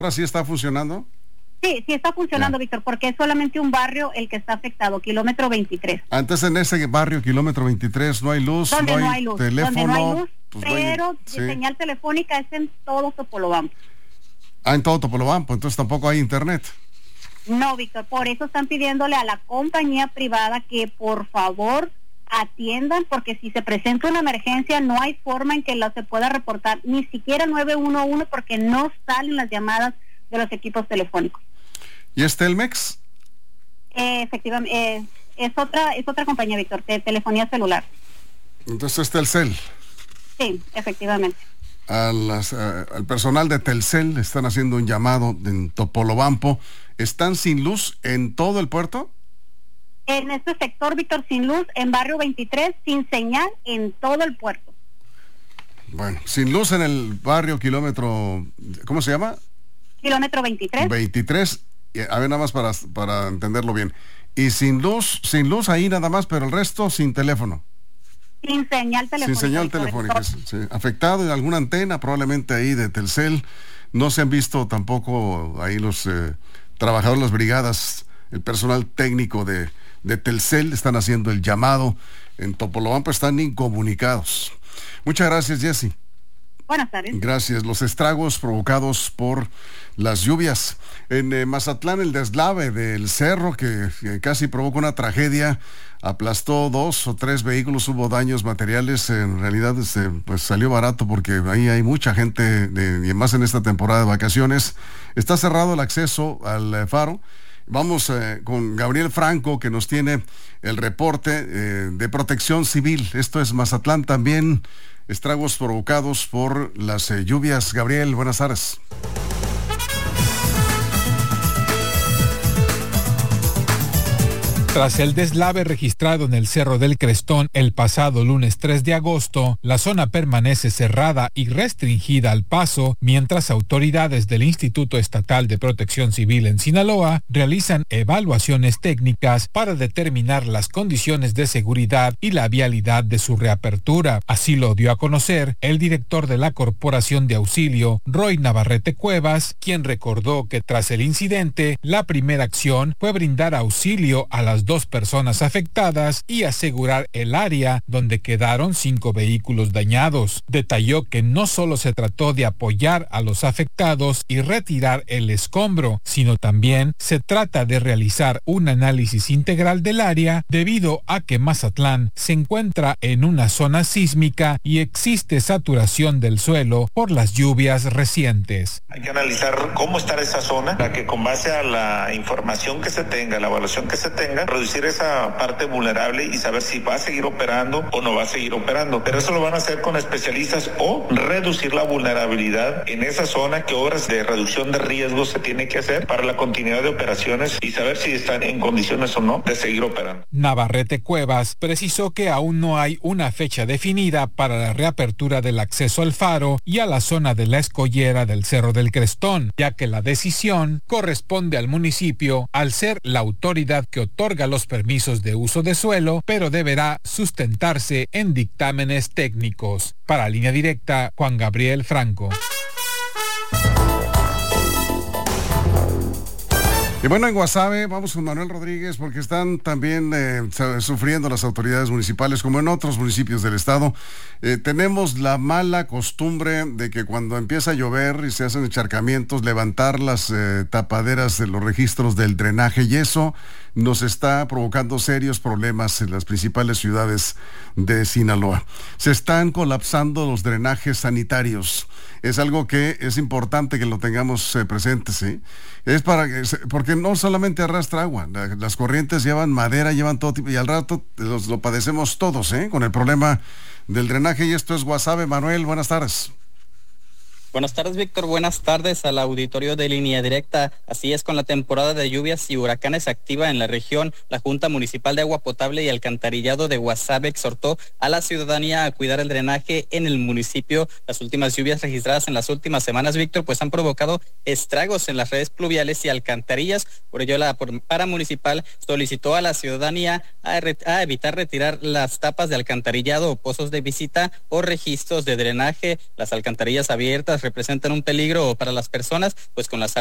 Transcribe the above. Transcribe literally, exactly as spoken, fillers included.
¿Ahora sí está funcionando? Sí, sí está funcionando, ya. Víctor, porque es solamente un barrio el que está afectado, kilómetro veintitrés. Antes en ese barrio, kilómetro veintitrés, no hay luz, donde no hay, no hay luz, teléfono. Donde no hay luz, pues pero no hay, sí. señal telefónica es en todo Topolobampo. Ah, en todo Topolobampo, entonces tampoco hay internet. No, Víctor, por eso están pidiéndole a la compañía privada que por favor atiendan, porque si se presenta una emergencia no hay forma en que la se pueda reportar, ni siquiera nueve uno uno, porque no salen las llamadas de los equipos telefónicos. ¿Y es Telmex? Eh, efectivamente, eh, es otra es otra compañía, Víctor, de telefonía celular. Entonces es Telcel. Sí, efectivamente. A las, a, al personal de Telcel están haciendo un llamado en Topolobampo. ¿Están sin luz en todo el puerto? En este sector, Víctor, sin luz, en barrio veintitrés, sin señal en todo el puerto. Bueno, sin luz en el barrio kilómetro, ¿cómo se llama? Kilómetro veintitrés. veintitrés, a ver, nada más para, para entenderlo bien. Y sin luz, sin luz ahí nada más, pero el resto sin teléfono. Sin señal telefónica. Sin señal telefónica, sí. Afectado en alguna antena, probablemente ahí de Telcel. No se han visto tampoco ahí los eh, trabajadores, las brigadas, el personal técnico de, de Telcel, están haciendo el llamado. En Topolobampo están incomunicados. Muchas gracias, Jessy. Buenas tardes. Gracias. Los estragos provocados por las lluvias. En eh, Mazatlán, el deslave del cerro que, que casi provoca una tragedia, aplastó dos o tres vehículos, hubo daños materiales. En realidad este, pues salió barato porque ahí hay mucha gente, de, y más en esta temporada de vacaciones. Está cerrado el acceso al eh, faro. Vamos eh, con Gabriel Franco, que nos tiene el reporte eh, de Protección Civil. Esto es Mazatlán también. Estragos provocados por las eh, lluvias. Gabriel, buenas tardes. Tras el deslave registrado en el Cerro del Crestón el pasado lunes tres de agosto, la zona permanece cerrada y restringida al paso, mientras autoridades del Instituto Estatal de Protección Civil en Sinaloa realizan evaluaciones técnicas para determinar las condiciones de seguridad y la vialidad de su reapertura. Así lo dio a conocer el director de la Corporación de Auxilio, Roy Navarrete Cuevas, quien recordó que tras el incidente, la primera acción fue brindar auxilio a las dos personas afectadas y asegurar el área donde quedaron cinco vehículos dañados. Detalló que no solo se trató de apoyar a los afectados y retirar el escombro, sino también se trata de realizar un análisis integral del área debido a que Mazatlán se encuentra en una zona sísmica y existe saturación del suelo por las lluvias recientes. Hay que analizar cómo está esa zona para que con base a la información que se tenga, la evaluación que se tenga, reducir esa parte vulnerable y saber si va a seguir operando o no va a seguir operando. Pero eso lo van a hacer con especialistas o reducir la vulnerabilidad en esa zona, qué obras de reducción de riesgos se tiene que hacer para la continuidad de operaciones y saber si están en condiciones o no de seguir operando. Navarrete Cuevas precisó que aún no hay una fecha definida para la reapertura del acceso al faro y a la zona de la escollera del Cerro del Crestón, ya que la decisión corresponde al municipio al ser la autoridad que otorga los permisos de uso de suelo, pero deberá sustentarse en dictámenes técnicos. Para Línea Directa, Juan Gabriel Franco. Y bueno, en Guasave vamos con Manuel Rodríguez porque están también eh, sufriendo las autoridades municipales como en otros municipios del estado. Eh, tenemos la mala costumbre de que cuando empieza a llover y se hacen encharcamientos, levantar las eh, tapaderas de los registros del drenaje, y eso nos está provocando serios problemas en las principales ciudades de Sinaloa. Se están colapsando los drenajes sanitarios. Es algo que es importante que lo tengamos eh, presente, ¿sí? Es para que, porque no solamente arrastra agua, la, las corrientes llevan madera, llevan todo tipo, y al rato los, lo padecemos todos, ¿eh? Con el problema del drenaje, y esto es Guasave. Manuel, buenas tardes. Buenas tardes, Víctor. Buenas tardes al auditorio de Línea Directa. Así es, con la temporada de lluvias y huracanes activa en la región, la Junta Municipal de Agua Potable y Alcantarillado de Guasave exhortó a la ciudadanía a cuidar el drenaje en el municipio. Las últimas lluvias registradas en las últimas semanas, Víctor, pues han provocado estragos en las redes pluviales y alcantarillas. Por ello, la paramunicipal solicitó a la ciudadanía a, re- a evitar retirar las tapas de alcantarillado o pozos de visita o registros de drenaje. Las alcantarillas abiertas representan un peligro para las personas, pues con las